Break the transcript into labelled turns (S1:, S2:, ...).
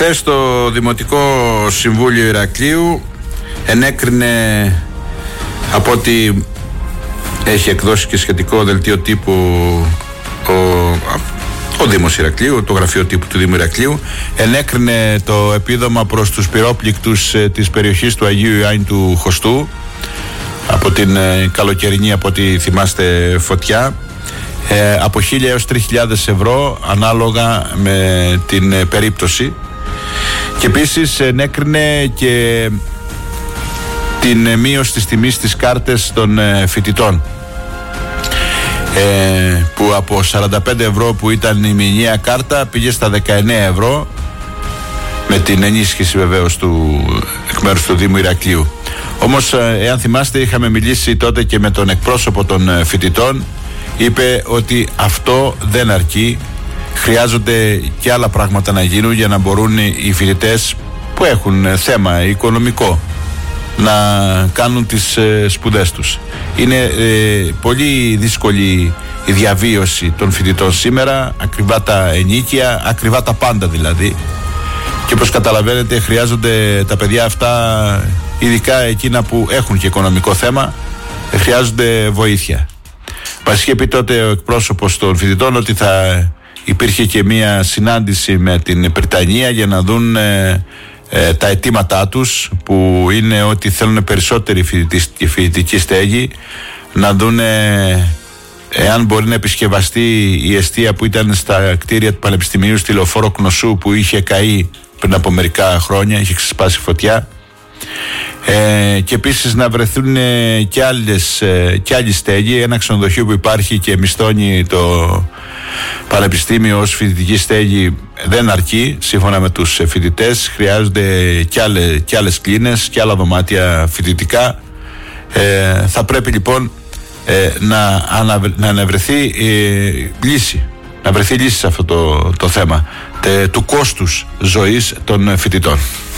S1: Χθες το Δημοτικό Συμβούλιο Ηρακλείου ενέκρινε, από ό,τι έχει εκδώσει και σχετικό δελτίο τύπου ο Δήμος Ηρακλείου, το γραφείο τύπου του Δήμου Ηρακλείου, ενέκρινε το επίδομα προς τους πυρόπληκτους της περιοχής του Αγίου Ιωάννη του Χωστού από την καλοκαιρινή, από ό,τι θυμάστε, φωτιά, από 1.000 έως 3.000 ευρώ ανάλογα με την περίπτωση. Και επίσης ενέκρινε και την μείωση της τιμής της κάρτες των φοιτητών, που από 45 ευρώ που ήταν η μηνιαία κάρτα πήγε στα 19 ευρώ, με την ενίσχυση βεβαίως εκ μέρους του Δήμου Ηρακλείου. Όμως, εάν θυμάστε, είχαμε μιλήσει τότε και με τον εκπρόσωπο των φοιτητών. Είπε ότι αυτό δεν αρκεί, χρειάζονται και άλλα πράγματα να γίνουν για να μπορούν οι φοιτητές που έχουν θέμα οικονομικό να κάνουν τις σπουδές τους. Είναι πολύ δύσκολη η διαβίωση των φοιτητών σήμερα, ακριβά τα ενίκια, ακριβά τα πάντα δηλαδή, και όπως καταλαβαίνετε χρειάζονται τα παιδιά αυτά, ειδικά εκείνα που έχουν και οικονομικό θέμα, χρειάζονται βοήθεια. Μας είχε πει τότε ο εκπρόσωπος των φοιτητών ότι θα υπήρχε και μία συνάντηση με την Πριτανία για να δουν τα αιτήματά τους, που είναι ότι θέλουν περισσότερη φοιτητική στέγη, να δουν εάν μπορεί να επισκευαστεί η εστία που ήταν στα κτίρια του Πανεπιστημίου στη Λεωφόρο Κνωσού, που είχε καεί πριν από μερικά χρόνια, είχε ξεσπάσει φωτιά, και επίσης να βρεθούν και άλλη στέγη. Ένα ξενοδοχείο που υπάρχει και μισθώνει το Πανεπιστήμιο ως φοιτητική στέγη δεν αρκεί σύμφωνα με τους φοιτητές. Χρειάζονται και άλλες κλίνες και άλλα δωμάτια φοιτητικά. Θα πρέπει λοιπόν να αναβρεθεί λύση, να βρεθεί λύση σε αυτό το θέμα του κόστους ζωής των φοιτητών.